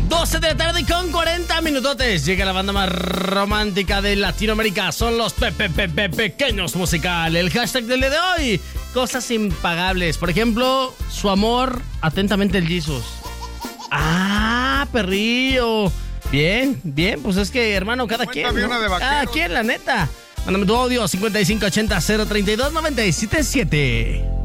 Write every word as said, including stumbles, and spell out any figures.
doce de la tarde con cuarenta minutotes. Llega la banda más romántica de Latinoamérica. Son los pe pe pe pe Pequeños Musical. El hashtag del día de hoy: cosas impagables. Por ejemplo, su amor. Atentamente, el Jesus. Ah, perrillo. Bien, bien. Pues es que, hermano, cada quien, ¿no? Cada quien, la neta. Mándame tu audio: cincuenta y cinco ochenta cero treinta y dos noventa y siete siete.